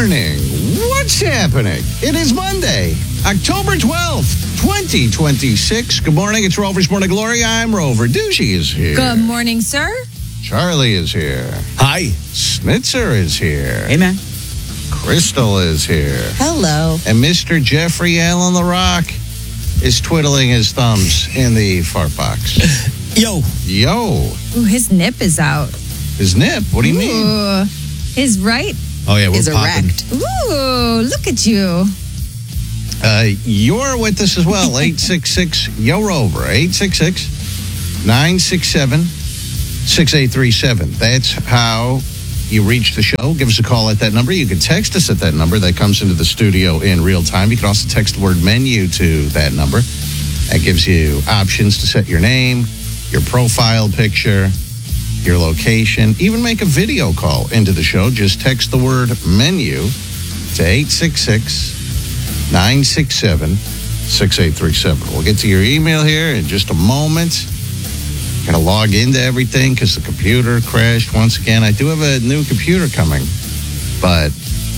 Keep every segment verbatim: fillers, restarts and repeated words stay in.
morning. What's happening? It is Monday, October twelfth, twenty twenty-six. Good morning. It's Rover's Morning Glory. I'm Rover. Doogie is here. Good morning, sir. Charlie is here. Hi. Snitzer is here. Hey, man. Crystal is here. Hello. And Mister Jeffrey Allen the Rock is twiddling his thumbs in the fart box. Yo. Yo. Ooh, his nip is out. His nip? What do you mean? Ooh, his right Oh, yeah, we're is popping. erect. Ooh, look at you. Uh, you're with us as well. eight six six, Y O ROVER. eight six six, nine six seven, six eight three seven. That's how you reach the show. Give us a call at that number. You can text us at that number. That comes into the studio in real time. You can also text the word menu to that number. That gives you options to set your name, your profile picture, your location, even make a video call into the show. Just text the word menu to eight six six, nine six seven, six eight three seven. We'll get to your email here in just a moment. Going to log into everything because the computer crashed once again. I do have a new computer coming, but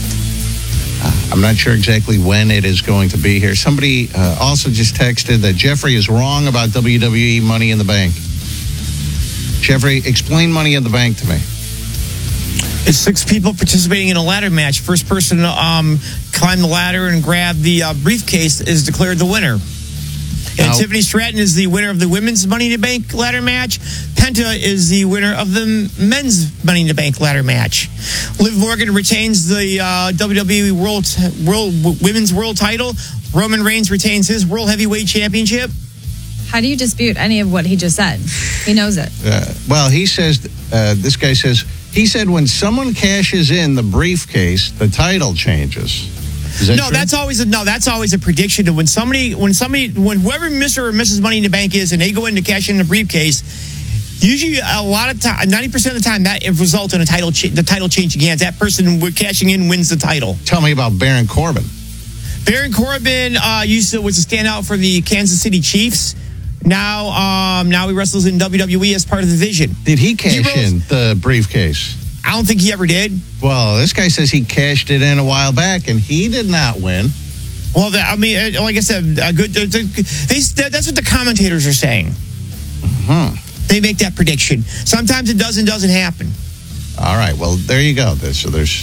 uh, I'm not sure exactly when it is going to be here. Somebody uh, also just texted that Jeffrey is wrong about W W E Money in the Bank. Jeffrey, explain Money in the Bank to me. It's six people participating in a ladder match. First person to um, climb the ladder and grab the uh, briefcase is declared the winner. And Now, Tiffany Stratton is the winner of the women's Money in the Bank ladder match. Penta is the winner of the men's Money in the Bank ladder match. Liv Morgan retains the uh, W W E World, World Women's World title. Roman Reigns retains his World Heavyweight Championship. How do you dispute any of what he just said? He knows it. Uh, well, he says, uh, this guy says, he said when someone cashes in the briefcase, the title changes. Is that No, true? that's always a no. That's always a prediction. When somebody, when somebody, when whoever Mister or Missus Money in the Bank is, and they go in to cash in the briefcase, usually a lot of time, ninety percent of the time, that results in a title. Cha- the title changing hands. That person cashing in wins the title. Tell me about Baron Corbin. Baron Corbin uh, used to was a standout for the Kansas City Chiefs. Now, um, now he wrestles in W W E as part of the division. Did he cash He rolls- in the briefcase? I don't think he ever did. Well, this guy says he cashed it in a while back, and he did not win. Well, the, I mean, uh, like I said, a good. Uh, they, that's what the commentators are saying. Hmm. They make that prediction. Sometimes it does and doesn't happen. All right. Well, there you go. There- So there's.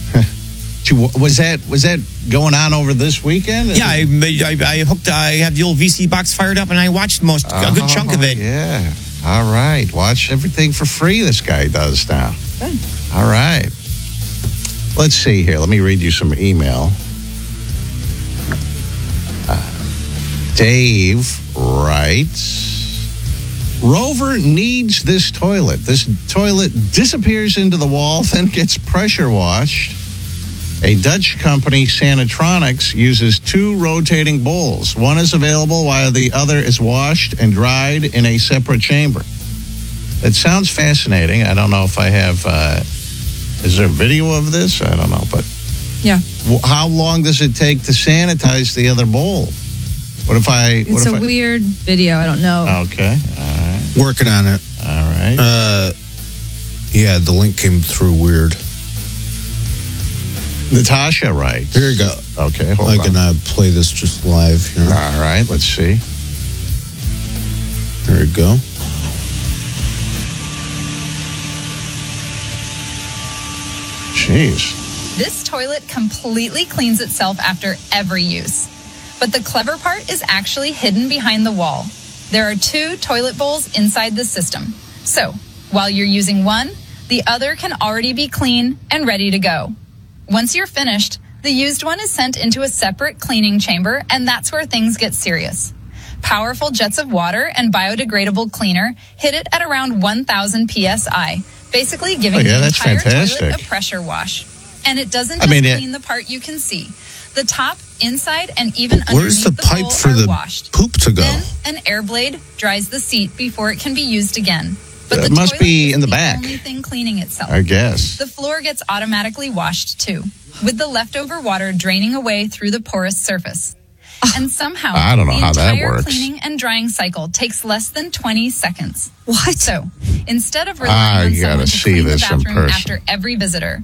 Was that was that going on over this weekend? Yeah, I, I, I hooked. I have the old V C box fired up, and I watched most a good chunk of it. Oh, yeah. All right. Watch everything for free. This guy does now. Good. All right. Let's see here. Let me read you some email. Uh, Dave writes, Rover needs this toilet. This toilet disappears into the wall, then gets pressure washed. A Dutch company, Sanitronics, uses two rotating bowls. One is available while the other is washed and dried in a separate chamber. It sounds fascinating. I don't know if I have... Uh, is there a video of this? I don't know, but... Yeah. Well, how long does it take to sanitize the other bowl? What if I... What It's if a I, weird video. I don't know. Okay. All right. Working on it. All right. Uh, yeah, the link came through weird. Natasha writes. Here you go. Okay, hold I on. can uh, play this just live here. All right, let's see. There you go. Jeez. This toilet completely cleans itself after every use. But the clever part is actually hidden behind the wall. There are two toilet bowls inside the system. So, while you're using one, the other can already be clean and ready to go. Once you're finished, the used one is sent into a separate cleaning chamber, and that's where things get serious. Powerful jets of water and biodegradable cleaner hit it at around one thousand P S I, basically giving Oh, yeah, the that's entire fantastic. toilet a pressure wash. And it doesn't I just mean, it- clean the part you can see. The top, inside, and even Where's underneath the the pipe bowl for are the washed. poop to go? Then an air blade dries the seat before it can be used again. But It the must toilet be is in the back. only thing cleaning itself. I guess. The floor gets automatically washed too, with the leftover water draining away through the porous surface. And somehow, I don't know the how that entire works. cleaning and drying cycle takes less than twenty seconds. What? So, instead of Ah, relying on you gotta someone to see clean the this in bathroom person. after every visitor,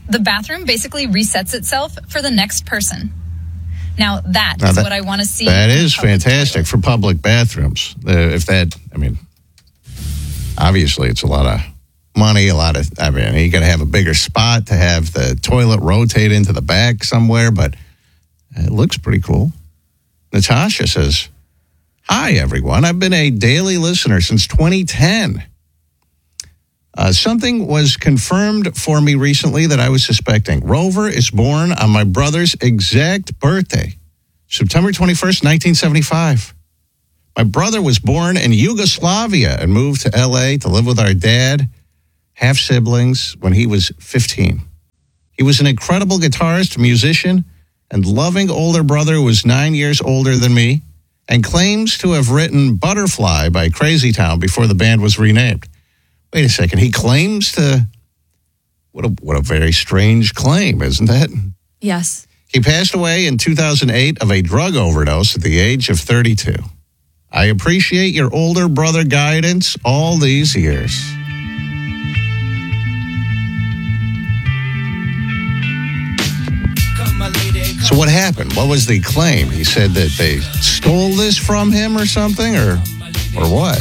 the bathroom basically resets itself for the next person. Now, that Now is that- what I want to see. That in is public fantastic toilets. for public bathrooms. Uh, if that, I mean, obviously it's a lot of money, a lot of, I mean, you got to have a bigger spot to have the toilet rotate into the back somewhere, but it looks pretty cool. Natasha says, hi, everyone. I've been a daily listener since twenty ten. Uh, something was confirmed for me recently that I was suspecting. Rover is born on my brother's exact birthday, September twenty-first, nineteen seventy-five. My brother was born in Yugoslavia and moved to L A to live with our dad, half siblings, when he was fifteen. He was an incredible guitarist, musician, and loving older brother who was nine years older than me and claims to have written Butterfly by Crazy Town before the band was renamed. Wait a second. He claims to... What a, what a very strange claim, isn't that? Yes. He passed away in two thousand eight of a drug overdose at the age of thirty-two. I appreciate your older brother guidance all these years. So what happened? What was the claim? He said that they stole this from him or something, or or what?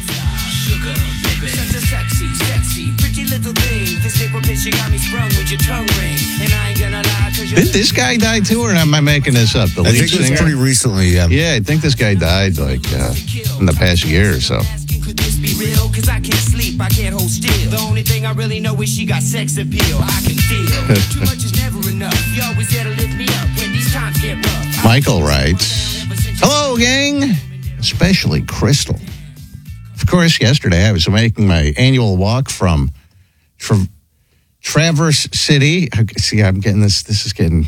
Did this guy die too, or am I making this up? The I lead think it was singer? pretty recently, yeah. Yeah, I think this guy died like uh, in the past year or so. Could this be real? Cause I can't sleep, I can't hold still. The only thing I really know is she got sex appeal. I can feel too much is never enough. You always there to lift me up when these times get rough. Michael writes, hello, gang, especially Crystal. Of course, yesterday I was making my annual walk from Tra- Traverse City. See, I'm getting this, this is getting,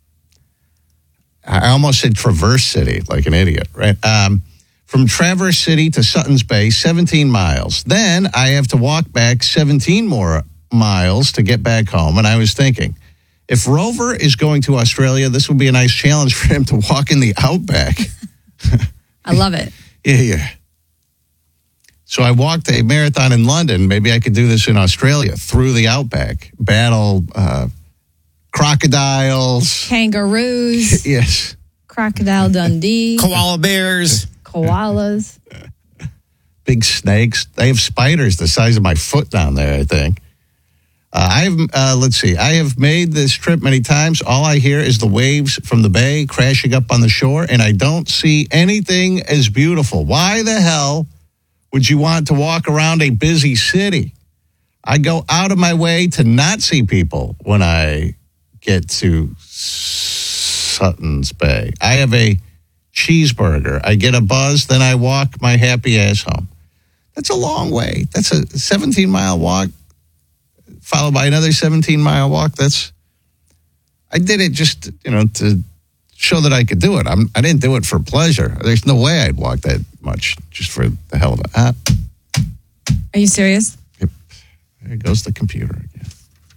I almost said Traverse City, like an idiot, right? Um, from Traverse City to Sutton's Bay, seventeen miles. Then I have to walk back seventeen more miles to get back home. And I was thinking, if Rover is going to Australia, this would be a nice challenge for him to walk in the outback. I love it. Yeah, yeah. So I walked a marathon in London. Maybe I could do this in Australia through the outback. Battle uh, crocodiles. Kangaroos, Yes. Crocodile Dundee, Koala bears. koalas. Big snakes. They have spiders the size of my foot down there, I think. Uh, I've uh, let's see. I have made this trip many times. All I hear is the waves from the bay crashing up on the shore, and I don't see anything as beautiful. Why the hell would you want to walk around a busy city? I go out of my way to not see people when I get to Sutton's Bay. I have a cheeseburger. I get a buzz, then I walk my happy ass home. That's a long way. That's a seventeen-mile walk, followed by another seventeen-mile walk. That's, I did it just, you know, to show that I could do it. I'm, I didn't do it for pleasure. There's no way I'd walk that much just for the hell of it. Ah, Are you serious? there goes the computer again.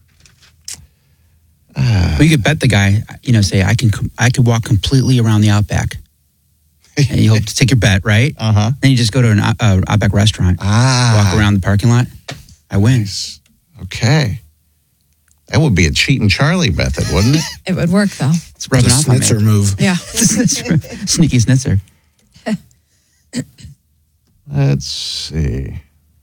Well, you could bet the guy, you know, say I can I could walk completely around the outback, and you hope to take your bet, right? Uh huh. Then you just go to an uh, outback restaurant, Ah, walk around the parking lot. I win. nice. Okay, that would be a cheating Charlie method, wouldn't it? It would work though. It's rubbing The off on me. snitzer move. Yeah. Sneaky snitzer. Let's see.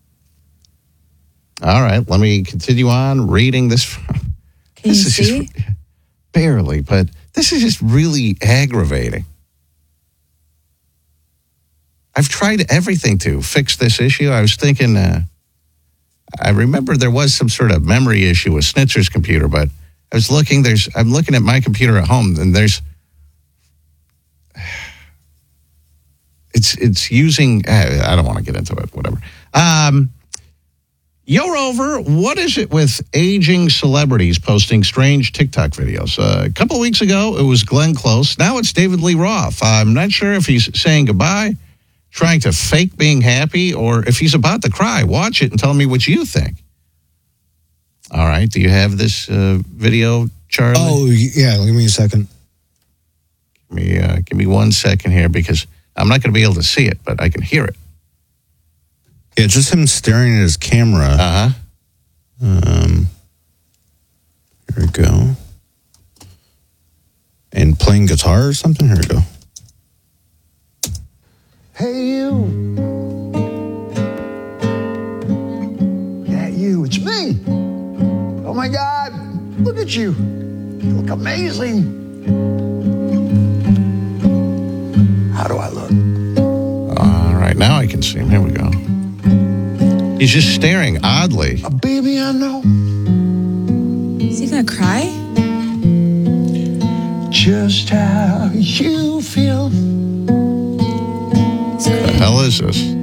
All right, let me continue on reading this. Can this you is see? Just, barely, but this is just really aggravating. I've tried everything to fix this issue. I was thinking, uh, I remember there was some sort of memory issue with Snitzer's computer, but I was looking, there's, I'm looking at my computer at home, and there's, it's, it's using, I don't want to get into it, whatever. Um, Yo, Rover, what is it with aging celebrities posting strange TikTok videos? Uh, a couple of weeks ago, it was Glenn Close. Now it's David Lee Roth. I'm not sure if he's saying goodbye, trying to fake being happy, or if he's about to cry. Watch it and tell me what you think. All right. Do you have this uh, video, Charlie? Oh, yeah. Give me a second. Give me, uh, give me one second here, because I'm not going to be able to see it, but I can hear it. Yeah, just him staring at his camera. Uh-huh. Um, here it go. And playing guitar or something? Here we go. Hey, you. Yeah, you. It's me. Oh, my God. Look at you. You look amazing. How do I look? All right, now I can see him. Here we go. He's just staring oddly. A baby I know. Is he gonna cry? Just how you feel. What the hell is this?